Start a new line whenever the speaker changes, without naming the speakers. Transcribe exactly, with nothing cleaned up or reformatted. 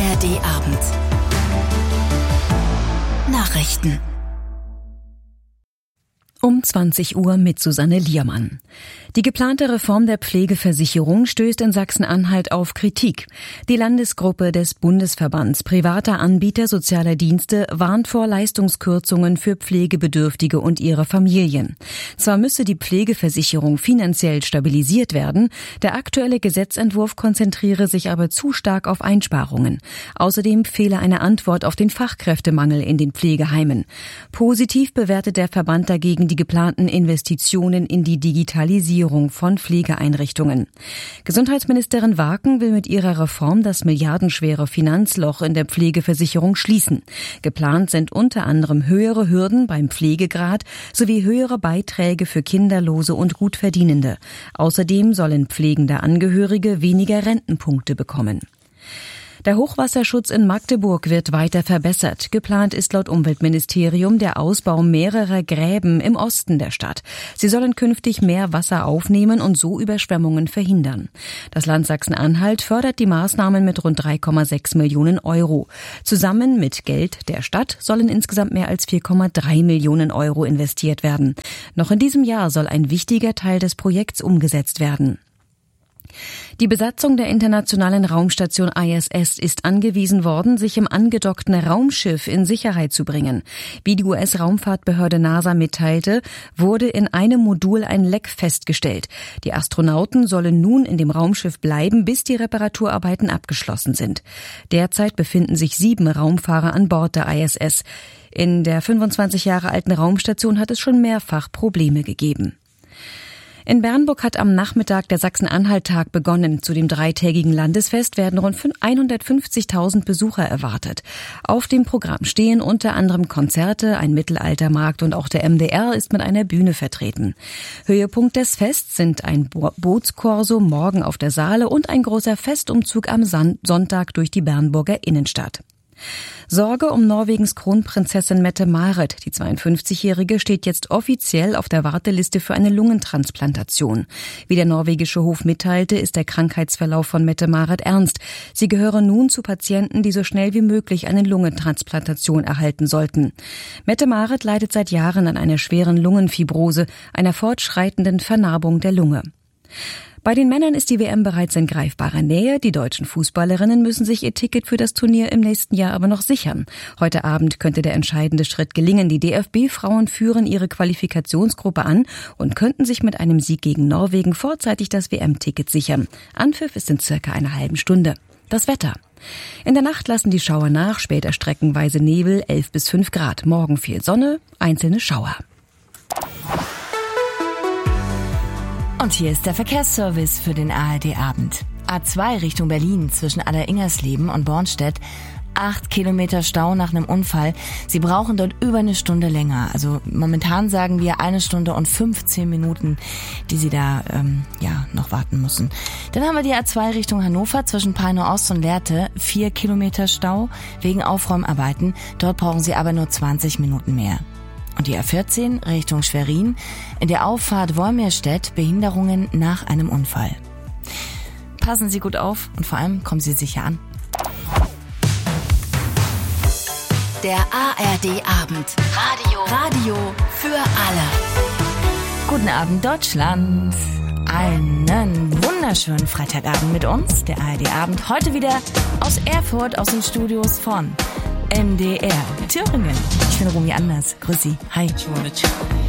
R D-Abend. Nachrichten. Um zwanzig Uhr mit Susanne Liermann. Die geplante Reform der Pflegeversicherung stößt in Sachsen-Anhalt auf Kritik. Die Landesgruppe des Bundesverbands privater Anbieter sozialer Dienste warnt vor Leistungskürzungen für Pflegebedürftige und ihre Familien. Zwar müsse die Pflegeversicherung finanziell stabilisiert werden, der aktuelle Gesetzentwurf konzentriere sich aber zu stark auf Einsparungen. Außerdem fehle eine Antwort auf den Fachkräftemangel in den Pflegeheimen. Positiv bewertet der Verband dagegen die geplanten Investitionen in die Digitalisierung von Pflegeeinrichtungen. Gesundheitsministerin Waken will mit ihrer Reform das milliardenschwere Finanzloch in der Pflegeversicherung schließen. Geplant sind unter anderem höhere Hürden beim Pflegegrad sowie höhere Beiträge für Kinderlose und Gutverdienende. Außerdem sollen pflegende Angehörige weniger Rentenpunkte bekommen. Der Hochwasserschutz in Magdeburg wird weiter verbessert. Geplant ist laut Umweltministerium der Ausbau mehrerer Gräben im Osten der Stadt. Sie sollen künftig mehr Wasser aufnehmen und so Überschwemmungen verhindern. Das Land Sachsen-Anhalt fördert die Maßnahmen mit rund drei Komma sechs Millionen Euro. Zusammen mit Geld der Stadt sollen insgesamt mehr als vier Komma drei Millionen Euro investiert werden. Noch in diesem Jahr soll ein wichtiger Teil des Projekts umgesetzt werden. Die Besatzung der internationalen Raumstation I S S ist angewiesen worden, sich im angedockten Raumschiff in Sicherheit zu bringen. Wie die U S-Raumfahrtbehörde NASA mitteilte, wurde in einem Modul ein Leck festgestellt. Die Astronauten sollen nun in dem Raumschiff bleiben, bis die Reparaturarbeiten abgeschlossen sind. Derzeit befinden sich sieben Raumfahrer an Bord der I S S. In der fünfundzwanzig Jahre alten Raumstation hat es schon mehrfach Probleme gegeben. In Bernburg hat am Nachmittag der Sachsen-Anhalt-Tag begonnen. Zu dem dreitägigen Landesfest werden rund hundertfünfzigtausend Besucher erwartet. Auf dem Programm stehen unter anderem Konzerte, ein Mittelaltermarkt und auch der M D R ist mit einer Bühne vertreten. Höhepunkt des Fests sind ein Bo- Bootskorso morgen auf der Saale und ein großer Festumzug am San- Sonntag durch die Bernburger Innenstadt. Sorge um Norwegens Kronprinzessin Mette-Marit. Die zweiundfünfzigjährige steht jetzt offiziell auf der Warteliste für eine Lungentransplantation. Wie der norwegische Hof mitteilte, ist der Krankheitsverlauf von Mette-Marit ernst. Sie gehöre nun zu Patienten, die so schnell wie möglich eine Lungentransplantation erhalten sollten. Mette-Marit leidet seit Jahren an einer schweren Lungenfibrose, einer fortschreitenden Vernarbung der Lunge. Bei den Männern ist die W M bereits in greifbarer Nähe. Die deutschen Fußballerinnen müssen sich ihr Ticket für das Turnier im nächsten Jahr aber noch sichern. Heute Abend könnte der entscheidende Schritt gelingen. Die D F B-Frauen führen ihre Qualifikationsgruppe an und könnten sich mit einem Sieg gegen Norwegen vorzeitig das W M-Ticket sichern. Anpfiff ist in circa einer halben Stunde. Das Wetter. In der Nacht lassen die Schauer nach, später streckenweise Nebel, elf bis fünf Grad. Morgen viel Sonne, einzelne Schauer.
Und hier ist der Verkehrsservice für den A R D-Abend. A zwei Richtung Berlin zwischen Aller-Ingersleben und Bornstedt. Acht Kilometer Stau nach einem Unfall. Sie brauchen dort über eine Stunde länger. Also momentan sagen wir eine Stunde und fünfzehn Minuten, die Sie da ähm, ja noch warten müssen. Dann haben wir die A zwei Richtung Hannover zwischen Peine Ost und Lehrte. Vier Kilometer Stau wegen Aufräumarbeiten. Dort brauchen Sie aber nur zwanzig Minuten mehr. Und die A vierzehn Richtung Schwerin, in der Auffahrt Wolmirstedt, Behinderungen nach einem Unfall. Passen Sie gut auf und vor allem kommen Sie sicher an.
Der A R D-Abend. Radio. Radio für alle.
Guten Abend, Deutschland. Einen wunderschönen Freitagabend mit uns, der A R D-Abend. Heute wieder aus Erfurt, aus den Studios von M D R Thüringen. Ich bin Romy Anders. Grüß Sie. Hi.